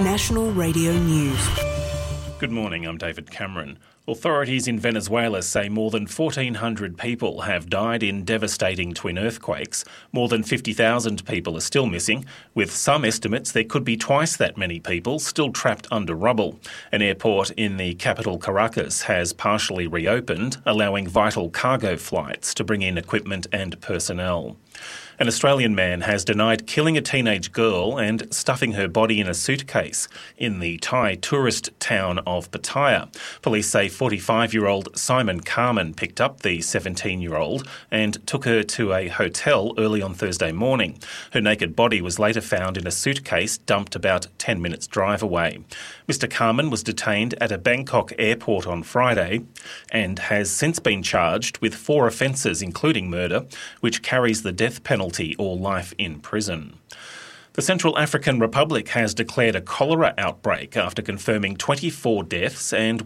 National Radio News. Good morning, I'm David Cameron. Authorities in Venezuela say more than 1,400 people have died in devastating twin earthquakes. More than 50,000 people are still missing. With some estimates, there could be twice that many people still trapped under rubble. An airport in the capital Caracas has partially reopened, allowing vital cargo flights to bring in equipment and personnel. An Australian man has denied killing a teenage girl and stuffing her body in a suitcase in the Thai tourist town of Pattaya. Police say 45-year-old Simon Carmen picked up the 17-year-old and took her to a hotel early on Thursday morning. Her naked body was later found in a suitcase dumped about 10 minutes' drive away. Mr. Carmen was detained at a Bangkok airport on Friday and has since been charged with 4 offences, including murder, which carries the death penalty or life in prison. The Central African Republic has declared a cholera outbreak after confirming 24 deaths and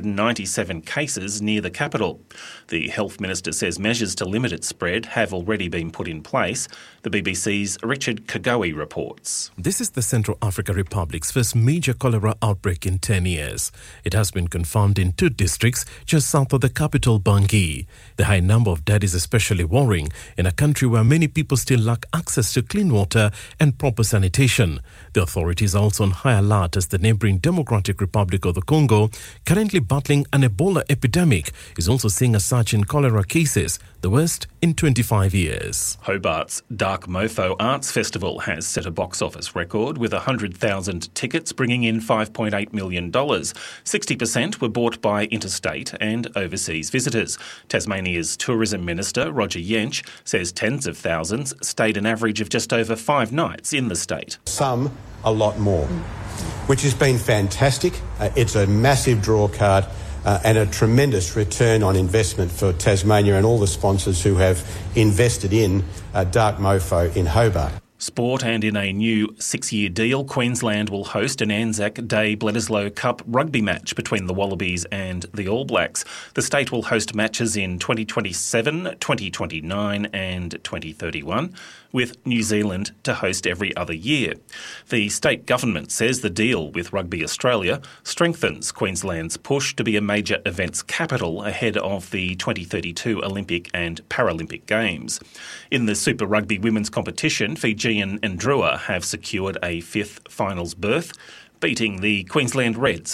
197 cases near the capital. The Health Minister says measures to limit its spread have already been put in place. The BBC's Richard Kagoe reports. This is the Central African Republic's first major cholera outbreak in 10 years. It has been confirmed in 2 districts just south of the capital, Bangui. The high number of deaths is especially worrying in a country where many people still lack access to clean water and proper sanitation. The authorities are also on high alert as the neighbouring Democratic Republic of the Congo, currently battling an Ebola epidemic, is also seeing a surge in cholera cases, the worst in 25 years. Hobart's Dark Mofo Arts Festival has set a box office record with 100,000 tickets bringing in $5.8 million. 60% were bought by interstate and overseas visitors. Tasmania's Tourism Minister, Roger Yench, says tens of thousands stayed an average of just over 5 nights in the state. Some a lot more, which has been fantastic. It's a massive draw card and a tremendous return on investment for Tasmania and all the sponsors who have invested in Dark Mofo in Hobart. Sport, and in a new 6-year deal, Queensland will host an Anzac Day Bledisloe Cup rugby match between the Wallabies and the All Blacks. The state will host matches in 2027, 2029 and 2031, with New Zealand to host every other year. The state government says the deal with Rugby Australia strengthens Queensland's push to be a major events capital ahead of the 2032 Olympic and Paralympic Games. In the Super Rugby women's competition, Fijian and Drua have secured a 5th finals berth, beating the Queensland Reds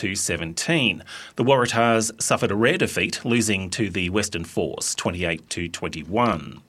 50-17. The Waratahs suffered a rare defeat, losing to the Western Force 28-21.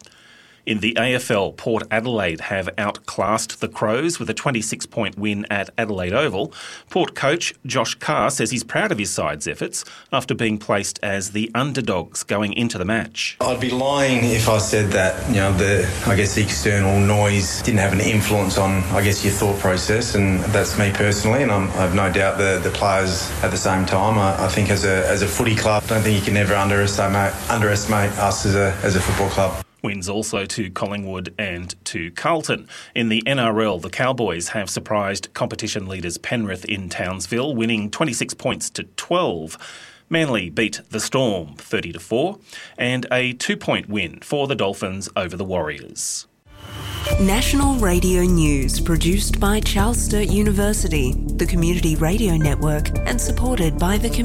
In the AFL, Port Adelaide have outclassed the Crows with a 26-point win at Adelaide Oval. Port coach Josh Carr says he's proud of his side's efforts after being placed as the underdogs going into the match. I'd be lying if I said that, the external noise didn't have an influence on, your thought process, and that's me personally, and I have no doubt the players at the same time. I think as a footy club, I don't think you can ever underestimate us as a football club. Wins also to Collingwood and to Carlton. In the NRL, the Cowboys have surprised competition leaders Penrith in Townsville, winning 26 points to 12. Manly beat the Storm 30-4, and a 2-point win for the Dolphins over the Warriors. National Radio News, produced by Charles Sturt University, the Community Radio Network, and supported by the